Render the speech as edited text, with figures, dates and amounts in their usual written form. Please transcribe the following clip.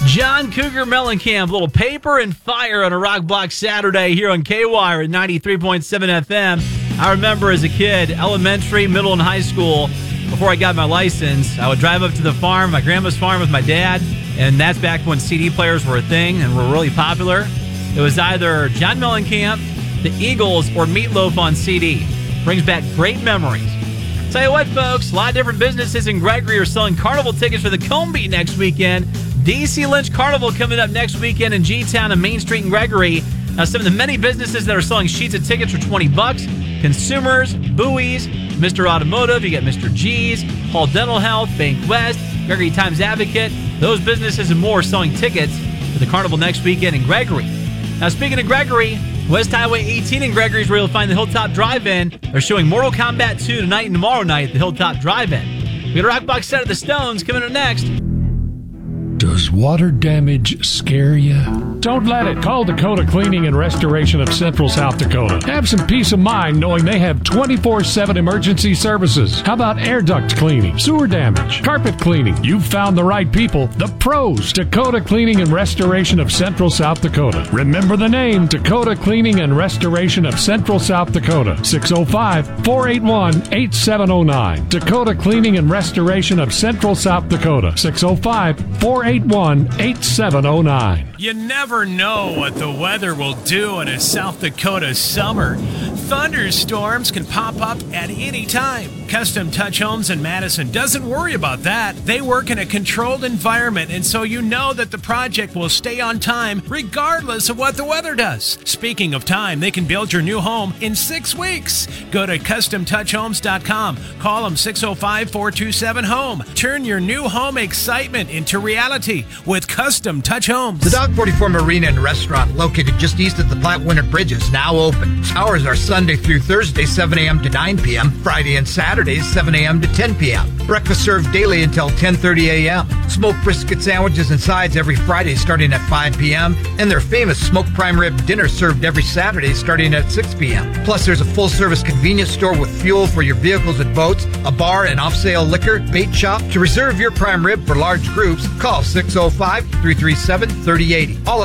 John Cougar Mellencamp, a little paper and fire on a Rock Block Saturday here on K-Wire at 93.7 FM. I remember as a kid, elementary, middle, and high school, before I got my license, I would drive up to the farm, my grandma's farm with my dad, and that's back when CD players were a thing and were really popular. It was either John Mellencamp, the Eagles, or Meatloaf on CD. Brings back great memories. Tell you what, folks, a lot of different businesses in Gregory are selling carnival tickets for the Cone Beat next weekend. DC Lynch Carnival coming up next weekend in G-Town and Main Street in Gregory. Now, some of the many businesses that are selling sheets of tickets for $20. Consumers, Buoys, Mr. Automotive, you got Mr. G's, Hall Dental Health, Bank West, Gregory Times Advocate. Those businesses and more selling tickets for the carnival next weekend in Gregory. Now, speaking of Gregory, West Highway 18 in Gregory is where you'll find the Hilltop Drive-In. They're showing Mortal Kombat 2 tonight and tomorrow night at the Hilltop Drive-In. We got a Rock Box set of the Stones coming up next. Does water damage scare you? Don't let it. Call Dakota Cleaning and Restoration of Central South Dakota. Have some peace of mind knowing they have 24/7 emergency services. How about air duct cleaning, sewer damage, carpet cleaning? You've found the right people, the pros. Dakota Cleaning and Restoration of Central South Dakota. Remember the name, Dakota Cleaning and Restoration of Central South Dakota. 605-481-8709. Dakota Cleaning and Restoration of Central South Dakota. 605-481-8709. You never know what the weather will do in a South Dakota summer. Thunderstorms can pop up at any time. Custom Touch Homes in Madison doesn't worry about that. They work in a controlled environment, and so you know that the project will stay on time regardless of what the weather does. Speaking of time, they can build your new home in 6 weeks. Go to CustomTouchHomes.com. Call them 605-427-HOME. Turn your new home excitement into reality with Custom Touch Homes. The Dog 44 Marina and Restaurant, located just east of the Platte Winter Bridge, is now open. Hours are Sunday through Thursday, 7 a.m. to 9 p.m., Friday and Saturdays, 7 a.m. to 10 p.m. Breakfast served daily until 10:30 a.m. Smoked brisket sandwiches and sides every Friday starting at 5 p.m., and their famous smoked prime rib dinner served every Saturday starting at 6 p.m. Plus, there's a full-service convenience store with fuel for your vehicles and boats, a bar and off-sale liquor, bait shop. To reserve your prime rib for large groups, call 605-337-3080. All